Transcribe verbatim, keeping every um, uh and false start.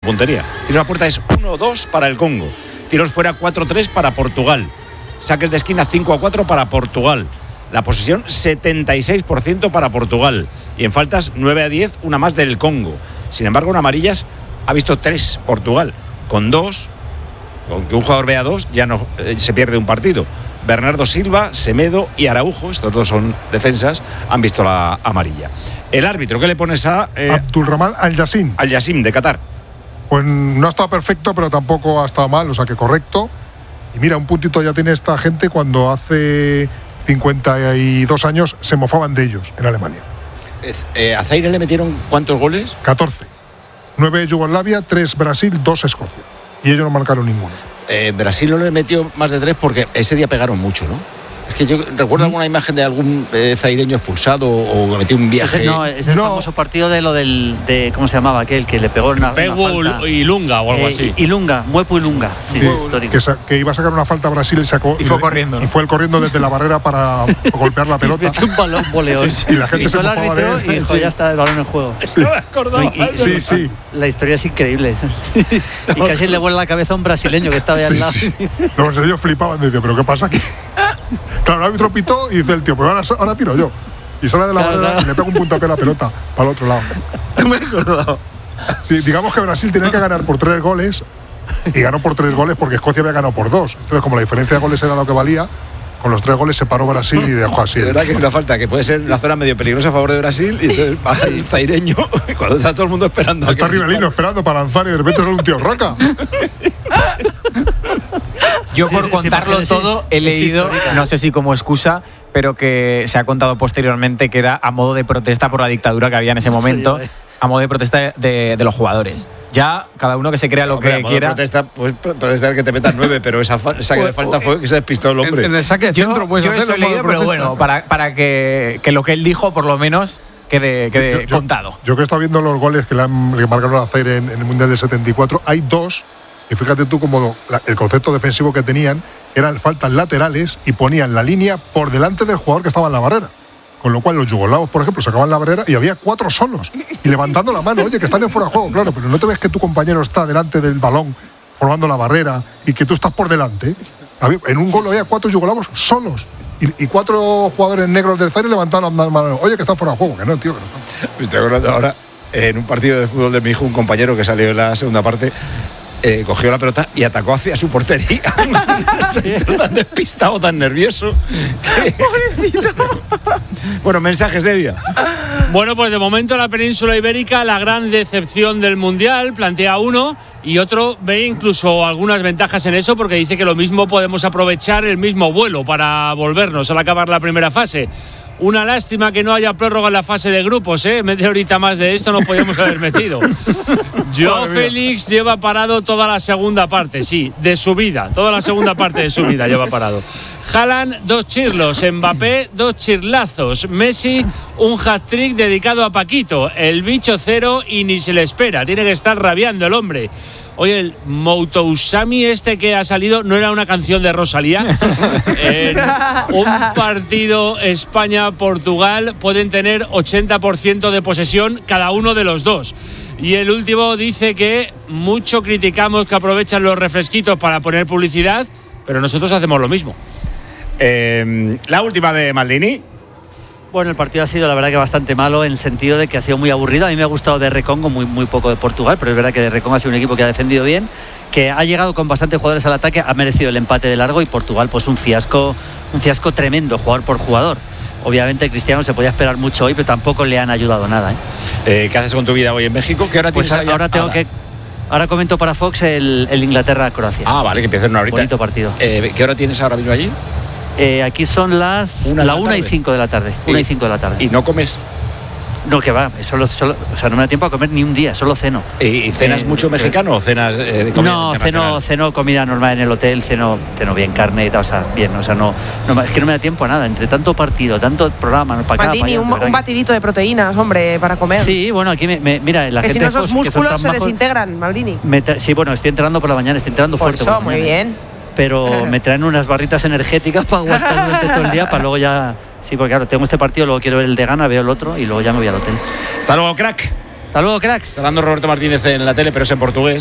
Puntería. Tiros a puerta es uno dos para el Congo. Tiros fuera cuatro tres para Portugal. Saques de esquina cinco a cuatro para Portugal. La posesión setenta y seis por ciento para Portugal. Y en faltas nueve a diez, una más del Congo. Sin embargo, en amarillas ha visto tres Portugal. Con dos, con que un jugador vea dos, ya no eh, se pierde un partido. Bernardo Silva, Semedo y Araujo, estos dos son defensas, han visto la amarilla. El árbitro, ¿qué le pones a eh, Abdulrahman Al-Yassim? Al-Yassim de Qatar. Pues no ha estado perfecto, pero tampoco ha estado mal, o sea que correcto. Y mira, un puntito ya tiene esta gente cuando hace cincuenta y dos años se mofaban de ellos en Alemania. Eh, ¿A Zaire le metieron cuántos goles? catorce. nueve Yugoslavia, tres Brasil, dos Escocia. Y ellos no marcaron ninguno. Eh, Brasil no le metió más de tres porque ese día pegaron mucho, ¿no? Es que yo recuerdo alguna imagen de algún eh, zaireño expulsado o que metió un viaje. Sí, no, es el no. famoso partido de lo del. De, ¿Cómo se llamaba aquel? Que le pegó una. Pegu y Lunga o algo eh, así. Ilunga, Muepu Ilunga. Sí, sí, histórico. Que, que iba a sacar una falta a Brasil y sacó. Y fue y, corriendo. ¿no? Y fue el corriendo desde la barrera para golpear la pelota. Y metió un balón voleón. Y la gente y se mofaba de él. Y dijo, ya está el balón en juego. Sí. No me acordaba. Y, y, sí, sí. La historia es increíble. Y casi le vuela la cabeza a un brasileño que estaba ahí sí, al lado. Sí. Los ellos flipaban, decían, ¿pero qué pasa aquí? Claro, el árbitro pitó y dice el tío, pues ahora, ahora tiro yo. Y sale de la claro, barrera claro. y le pega un puntapié a la pelota para el otro lado. No me he acordado. Sí, digamos que Brasil tenía que ganar por tres goles y ganó por tres goles porque Escocia había ganado por dos. Entonces, como la diferencia de goles era lo que valía, con los tres goles se paró Brasil y dejó así. De verdad que es una falta que puede ser una zona medio peligrosa a favor de Brasil y entonces va el zaireño cuando está todo el mundo esperando. Está Rivelino esperando para lanzar y de repente sale un tío raca. Yo por sí, contarlo sí, todo he leído, no sé si como excusa, pero que se ha contado posteriormente que era a modo de protesta por la dictadura que había en ese momento, a modo de protesta de, de los jugadores. Ya cada uno que se crea lo hombre, que a modo quiera. De protesta, pues protestar que te metan nueve, pero esa fa- saque de falta fue que se despistó el hombre. En, en el saque de centro, pues yo eso he leído, pero bueno, para, para que, que lo que él dijo por lo menos quede, quede yo, yo, contado. Yo que he estado viendo los goles que le, han, le marcaron a Zaire en, en el Mundial del setenta y cuatro, hay dos, y fíjate tú como la, el concepto defensivo que tenían eran faltas laterales y ponían la línea por delante del jugador que estaba en la barrera. Con lo cual los yugoslavos, por ejemplo, sacaban la barrera y había cuatro solos. Y levantando la mano, oye, que están en fuera de juego, claro, pero no te ves que tu compañero está delante del balón formando la barrera y que tú estás por delante. En un gol había cuatro yugoslavos solos. Y, y cuatro jugadores negros del Zaire levantaron la mano. Oye, que está fuera de juego, que no, tío, que no está. Me estoy acordando ahora, en un partido de fútbol de mi hijo, un compañero que salió en la segunda parte, Eh, cogió la pelota y atacó hacia su portería. Tan despistado, tan nervioso. Que... Pobrecito. Bueno, mensajes, Evia. Bueno, pues de momento la península ibérica, la gran decepción del Mundial, plantea uno y otro ve incluso algunas ventajas en eso porque dice que lo mismo podemos aprovechar el mismo vuelo para volvernos al acabar la primera fase. Una lástima que no haya prórroga en la fase de grupos, ¿eh? Media horita más de esto nos podíamos haber metido. Joao Félix lleva parado toda la segunda parte, sí, de su vida. Toda la segunda parte de su vida lleva parado. Haaland, dos chirlos. Mbappé, dos chirlazos. Messi, un hat-trick dedicado a Paquito. El bicho cero y ni se le espera. Tiene que estar rabiando el hombre. Oye, el Moutousami este que ha salido no era una canción de Rosalía. En un partido España-Portugal pueden tener ochenta por ciento de posesión cada uno de los dos. Y el último dice que mucho criticamos que aprovechan los refresquitos para poner publicidad, pero nosotros hacemos lo mismo. Eh, la última de Maldini. Bueno, el partido ha sido la verdad que bastante malo en el sentido de que ha sido muy aburrido. A mí me ha gustado de Recongo, muy, muy poco de Portugal, pero es verdad que de Recongo ha sido un equipo que ha defendido bien, que ha llegado con bastantes jugadores al ataque, ha merecido el empate de largo y Portugal pues un fiasco, un fiasco tremendo, jugador por jugador. Obviamente Cristiano se podía esperar mucho hoy, pero tampoco le han ayudado nada. ¿eh? Eh, ¿Qué haces con tu vida hoy en México? ¿Qué hora pues tienes ahora tengo ahora? que ahora comento para Fox el, el Inglaterra-Croacia. Ah, vale, que empieza en una horita. Bonito partido. Eh, ¿Qué hora tienes ahora mismo allí? Eh, aquí son las una la una y cinco de la tarde. Una y cinco de la tarde. ¿Y no comes? No, que va, solo, solo, o sea, no me da tiempo a comer ni un día, solo ceno. ¿Y cenas eh, mucho mexicano o cenas eh, de comida? No, ceno, ceno comida normal en el hotel, ceno, ceno bien carne y tal, o sea, bien, o sea, no, no, es que no me da tiempo a nada, entre tanto partido, tanto programa, no, para Maldini, acá, un, para un batidito de proteínas, hombre, para comer. Sí, bueno, aquí me, me mira, la que gente si no esos músculos se bajos, desintegran, Maldini. Me tra- sí, bueno, estoy entrenando por la mañana, estoy entrenando por fuerte. Eso, por muy mañana, bien. Pero me traen unas barritas energéticas para aguantar durante todo el día, para luego ya. Sí, porque claro, tengo este partido, luego quiero ver el de Ghana, veo el otro y luego ya me voy al hotel. Hasta luego, crack. Hasta luego, cracks. Está hablando Roberto Martínez en la tele, pero es en portugués.